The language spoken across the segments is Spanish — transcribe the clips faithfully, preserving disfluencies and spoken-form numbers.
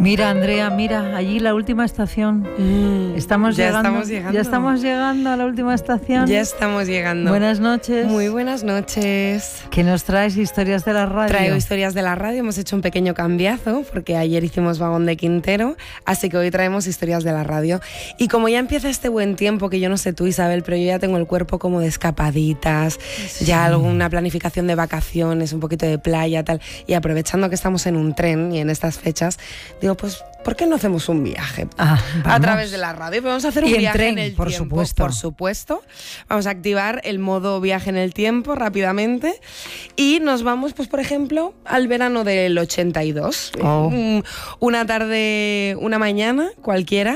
Mira, Andrea, mira, allí la última estación. Mm, estamos, ya llegando, estamos llegando. Ya estamos llegando a la última estación. Ya estamos llegando. Buenas noches. Muy buenas noches. ¿Qué nos traes? Historias de la radio. Traigo historias de la radio. Hemos hecho un pequeño cambiazo porque ayer hicimos Vagón de Quintero, así que hoy traemos historias de la radio. Y como ya empieza este buen tiempo, que yo no sé tú, Isabel, pero yo ya tengo el cuerpo como de escapaditas, sí. ya alguna planificación de vacaciones, un poquito de playa, tal. Y aprovechando que estamos en un tren y en estas fechas, digo, pues, ¿por qué no hacemos un viaje ah, a través de la radio? Vamos a hacer un y en viaje tren, en el por tiempo. Supuesto. Por supuesto. Vamos a activar el modo viaje en el tiempo rápidamente y nos vamos, pues por ejemplo, al verano del ochenta y dos. Oh. Una tarde, una mañana cualquiera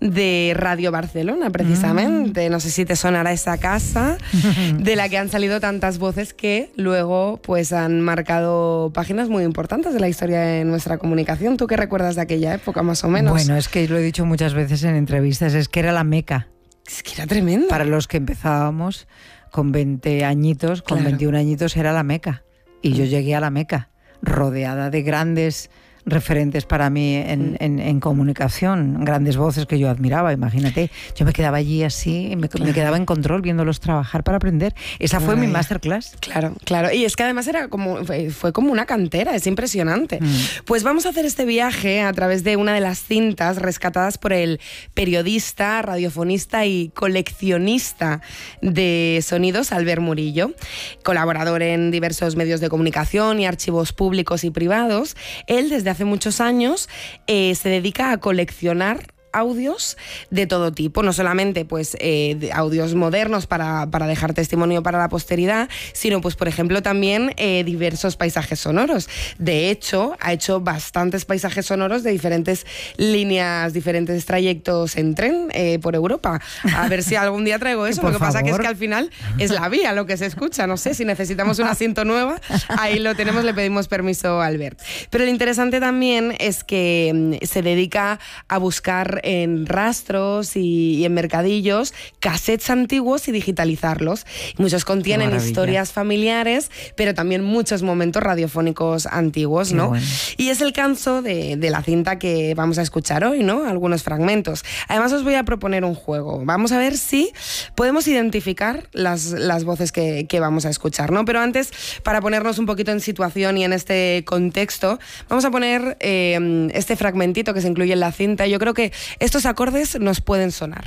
de Radio Barcelona, precisamente. Mm. No sé si te sonará esa casa de la que han salido tantas voces que luego pues han marcado páginas muy importantes de la historia de nuestra comunicación. ¿Tú qué recuerdas de aquella época, más o menos? Bueno, es que lo he dicho muchas veces en entrevistas, es que era la meca. Es que era tremendo. Para los que empezábamos con veinte añitos, con claro. veintiún añitos era la meca. Y yo llegué a la meca, rodeada de grandes referentes para mí en, en, en comunicación, grandes voces que yo admiraba, imagínate. Yo me quedaba allí así, y me, claro. me quedaba en control viéndolos trabajar para aprender. Esa fue Ay. mi masterclass. Claro, claro. Y es que además era como, fue como una cantera, es impresionante. Mm. Pues vamos a hacer este viaje a través de una de las cintas rescatadas por el periodista, radiofonista y coleccionista de sonidos, Albert Murillo, colaborador en diversos medios de comunicación y archivos públicos y privados. Él, desde hace muchos años eh, se dedica a coleccionar audios de todo tipo, no solamente pues eh, de audios modernos para, para dejar testimonio para la posteridad, sino pues por ejemplo también eh, diversos paisajes sonoros. De hecho, ha hecho bastantes paisajes sonoros de diferentes líneas, diferentes trayectos en tren eh, por Europa. A ver si algún día traigo eso. Lo que favor. pasa que es que al final es la vía lo que se escucha. No sé, si necesitamos un asiento nuevo, ahí lo tenemos, le pedimos permiso a Albert. Pero lo interesante también es que mm, se dedica a buscar en rastros y, y en mercadillos cassettes antiguos y digitalizarlos. Muchos contienen historias familiares, pero también muchos momentos radiofónicos antiguos, Qué ¿no? Bueno. Y es el caso de, de la cinta que vamos a escuchar hoy, ¿no? Algunos fragmentos. Además os voy a proponer un juego. Vamos a ver si podemos identificar las, las voces que, que vamos a escuchar, ¿no? Pero antes, para ponernos un poquito en situación y en este contexto, vamos a poner eh, este fragmentito que se incluye en la cinta. Yo creo que estos acordes nos pueden sonar.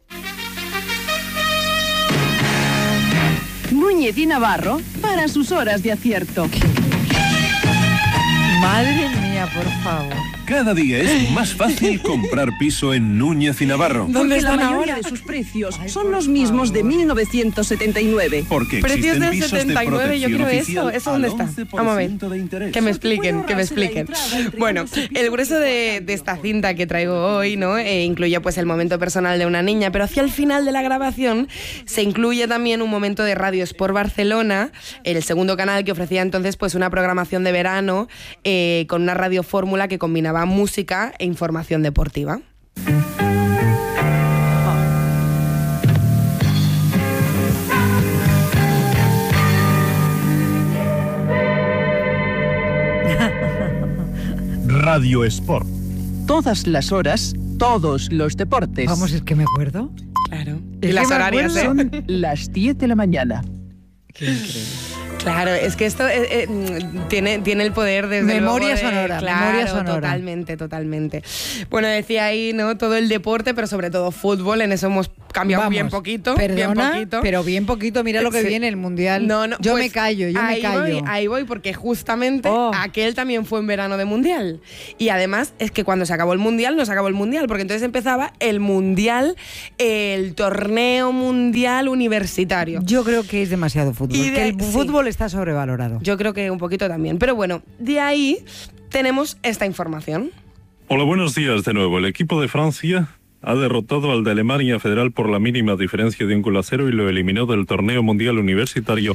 Núñez y Navarro para sus horas de acierto. Madre mía, por favor. Cada día es más fácil comprar piso en Núñez y Navarro. ¿Dónde están la mayoría ahora? De sus precios Ay, son los mismos de mil novecientos setenta y nueve. Porque precios del pisos setenta y nueve, de yo quiero eso. ¿Eso dónde está? Vamos a ver. Que me expliquen, que me expliquen. Bueno, el grueso de, de esta cinta que traigo hoy, ¿no? Eh, incluye pues el momento personal de una niña, pero hacia el final de la grabación se incluye también un momento de Radio Sport Barcelona, el segundo canal que ofrecía entonces pues una programación de verano eh, con una radiofórmula que combinaba música e información deportiva. Radio Sport. Todas las horas, todos los deportes. Vamos, es que me acuerdo. Claro. Y las horarias, ¿eh? Son las diez de la mañana. Qué increíble. Claro, es que esto eh, eh, tiene, tiene el poder desde memoria luego de, sonora, claro, memoria sonora. Totalmente, totalmente. Bueno, decía ahí, ¿no? Todo el deporte, pero sobre todo fútbol, en eso hemos cambiado Vamos, bien poquito. Perdona, bien poquito. pero bien poquito, mira lo que sí. viene el Mundial. No, no, yo pues me callo, yo ahí me callo. Voy, ahí voy, porque justamente oh. aquel también fue en verano de Mundial. Y además es que cuando se acabó el Mundial, no se acabó el Mundial, porque entonces empezaba el Mundial, el torneo mundial universitario. Yo creo que es demasiado fútbol, de, que el sí. fútbol está sobrevalorado. Yo creo que un poquito también. Pero bueno, de ahí tenemos esta información. Hola, buenos días de nuevo. El equipo de Francia ha derrotado al de Alemania Federal por la mínima diferencia de un gol a cero y lo eliminó del torneo mundial universitario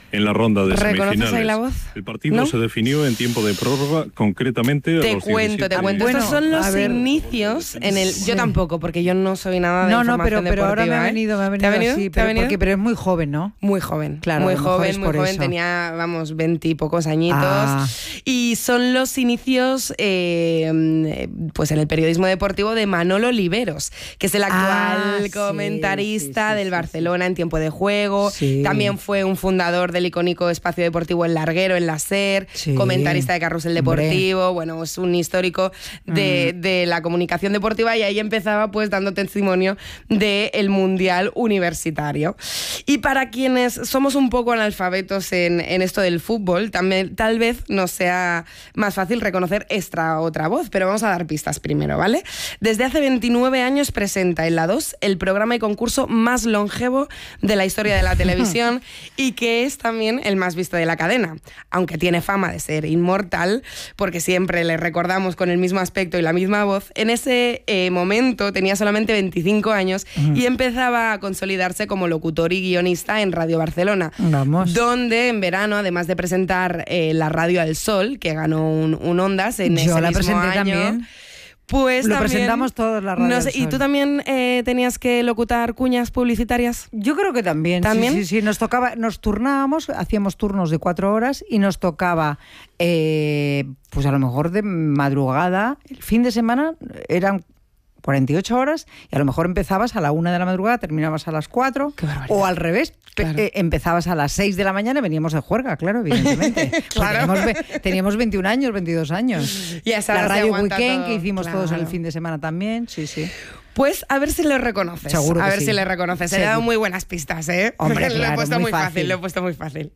en la ronda de ¿Reconoces semifinales. ahí la voz? El partido ¿No? se definió en tiempo de prórroga, concretamente a Te los cuento, te diecisiete. cuento. Bueno, Estos son los a ver. inicios en el... Sí. Yo tampoco, porque yo no soy nada de No, no, pero, información pero ahora me deportiva, ha ¿eh? venido, me ha ¿Te venido, ha venido? así, ¿Te ha pero, venido? porque, pero es muy joven, ¿no? Muy joven, Claro, muy a lo mejor joven, es muy por joven, eso. tenía, vamos, veinte y pocos añitos. Ah. Y son los inicios, eh, pues en el periodismo deportivo de Manolo Oliveros, que es el actual Ah, sí, comentarista sí, sí, del sí, Barcelona en tiempo de juego. Sí. También fue un fundador del icónico espacio deportivo El Larguero en la SER, Sí. comentarista de Carrusel Hombre. Deportivo. Bueno, es un histórico de, Mm. de la comunicación deportiva, y ahí empezaba pues dando testimonio del Mundial Universitario. Y para quienes somos un poco analfabetos en, en esto del fútbol, también tal vez nos sea más fácil reconocer esta otra voz, pero vamos a dar pistas primero, ¿vale? Desde hace veintinueve años presenta en la dos el programa y concurso más longevo de la historia de la televisión y que es también el más visto de la cadena, aunque tiene fama de ser inmortal porque siempre le recordamos con el mismo aspecto y la misma voz. En ese eh, momento tenía solamente veinticinco años Mm. y empezaba a consolidarse como locutor y guionista en Radio Barcelona, Vamos. donde en verano, además de presentar eh, la Radio al Sol, que ganó un, un Ondas en Yo ese la mismo presenté año, también. pues Lo también- presentamos todos, la Radio no al sé, ¿Y Sol. tú también eh, tenías que locutar cuñas publicitarias? Yo creo que también. ¿También? Sí, sí, sí. Nos tocaba, nos turnábamos, hacíamos turnos de cuatro horas y nos tocaba, eh, pues a lo mejor de madrugada. El fin de semana eran cuarenta y ocho horas y a lo mejor empezabas a la una de la madrugada, terminabas a las cuatro. Qué barbaridad. O al revés, pe- Claro. eh, empezabas a las seis de la mañana y veníamos de juerga, claro, evidentemente. Porque Claro. Teníamos, ve- teníamos veintiún años, veintidós años. Y a esa La hora se radio aguanta Weekend todo, que hicimos todos claro. el fin de semana también, sí, sí. Pues a ver si le reconoces. Seguro a que ver sí. si le reconoces. He Seguro. dado muy buenas pistas, ¿eh? Hombre, lo he claro, puesto muy muy fácil. fácil. Lo he puesto muy fácil.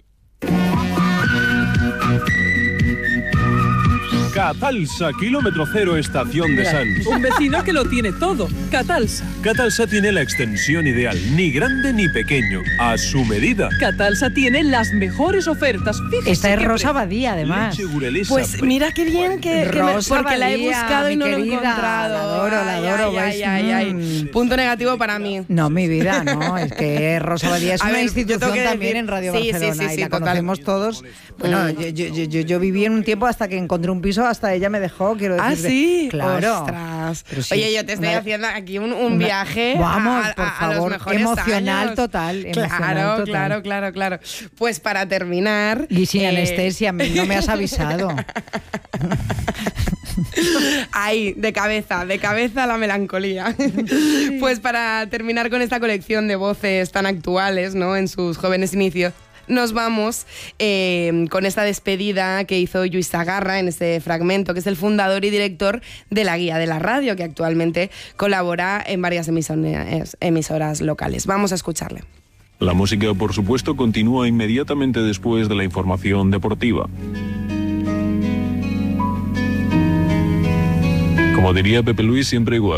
Catalsa, kilómetro cero, estación de Sants. Un vecino que lo tiene todo. Catalsa. Catalsa tiene la extensión ideal, ni grande ni pequeño, a su medida. Catalsa tiene las mejores ofertas. Fíjese Esta es qué Rosa pre- Badía, además. Leche Gurelesa, Pues pre- mira qué bien que, que me- Rosa porque la he Badía, buscado y mi no lo he querida, encontrado. la adoro, la Ay, adoro, ay, vais, ay, ay, ay. mm. Punto negativo para mí. No, mi vida, no. Es que Rosa Badía es A una ver, yo institución tengo que también decir- en Radio sí, sí, Barcelona sí, sí, y la total. conocemos todos. Bueno, yo, yo, yo, yo, yo viví en un tiempo hasta que encontré un piso, hasta ella me dejó, quiero Ah, decir. sí. Claro. Ostras. Pero sí, Oye, yo te estoy una- haciendo aquí un, un una- viaje Vamos, a, a- por a los favor, mejores emocional años. total, emocional claro, total. claro, claro, claro. Pues para terminar. Y sin eh, anestesia, me- no me has avisado. Ahí, de cabeza, de cabeza la melancolía. Pues para terminar con esta colección de voces tan actuales, ¿no? En sus jóvenes inicios, nos vamos eh, con esta despedida que hizo Lluís Sagarra en este fragmento, que es el fundador y director de La Guía de la Radio, que actualmente colabora en varias emisoras, emisoras locales. Vamos a escucharle. La música, por supuesto, continúa inmediatamente después de la información deportiva. Como diría Pepe Luis, siempre igual.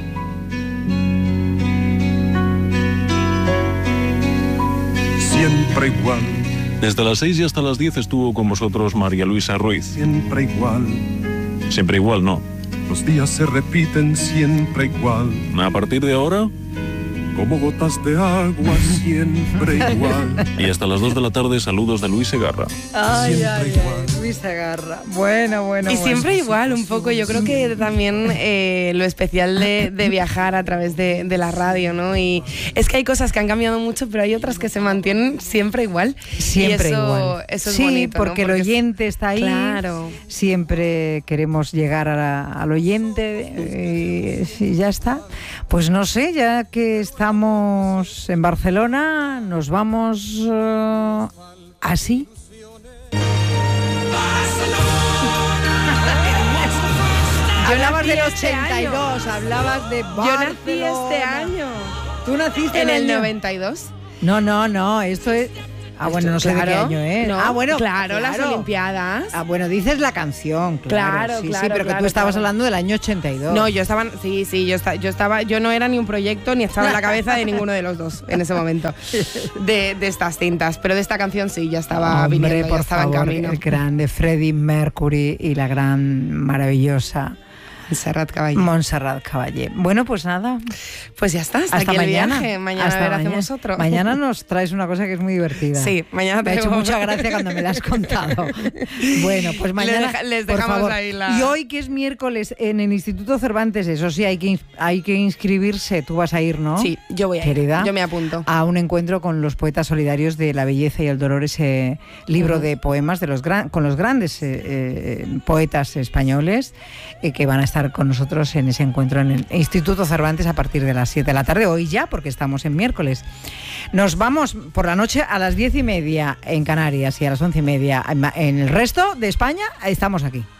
Siempre igual, Desde las seis y hasta las diez estuvo con vosotros María Luisa Ruiz. siempre igual. Siempre igual, ¿no? Los días se repiten siempre igual. A partir de ahora Como gotas de agua, siempre igual. y hasta las dos de la tarde, saludos de Luis Segarra. Ay, Siempre ay, igual. ay, Luis Segarra. Bueno, bueno, Y bueno. siempre igual, un poco. Yo creo que también eh, lo especial de, de viajar a través de, de la radio, ¿no? Y es que hay cosas que han cambiado mucho, pero hay otras que se mantienen siempre igual. Siempre y eso, igual. Eso es sí, bonito, ¿no? porque el es- oyente está ahí. Claro. Siempre queremos llegar a la- al oyente eh, y ya está. Pues no sé, ya que estamos en Barcelona, nos vamos eh, así. Hablabas nací del este ochenta y dos, hablabas de Yo nací este Barcelona. año. ¿Tú naciste En el año? noventa y dos. No, no, no, esto es... Ah, bueno, no sé de qué Claro, año es. ¿no? Ah, bueno, Claro, las Olimpiadas. Ah, bueno, dices la canción, claro. Claro, sí, sí, claro, pero que claro, tú estabas claro. hablando del año ochenta y dos. No, yo estaba, sí, sí, yo, esta- yo estaba, yo no era ni un proyecto ni estaba en la cabeza de ninguno de los dos en ese momento de, de estas cintas, pero de esta canción sí, ya estaba Hombre, viniendo, ya por estaba favor, en camino. el grande Freddie Mercury y la gran, maravillosa Montserrat Caballé. Montserrat Caballé. Bueno, pues nada. Pues ya está, hasta, hasta aquí mañana. el viaje. Mañana hasta a ver, mañana. hacemos otro. Mañana nos traes una cosa que es muy divertida. Sí, mañana me ha hecho tenemos... mucha gracia cuando me la has contado. Bueno, pues mañana, les, deja, les por dejamos favor. ahí la... Y hoy, que es miércoles, en el Instituto Cervantes, eso sí, hay que, hay que inscribirse. Tú vas a ir, ¿no? Sí, yo voy a Querida, ir. Yo me apunto. A un encuentro con los poetas solidarios de La belleza y el dolor, ese libro uh-huh. de poemas de los gran, con los grandes eh, eh, poetas españoles eh, que van a estar con nosotros en ese encuentro en el Instituto Cervantes a partir de las siete de la tarde, hoy ya, porque estamos en miércoles. Nos vamos por la noche a las diez y media en Canarias y a las once y media en el resto de España. Estamos aquí.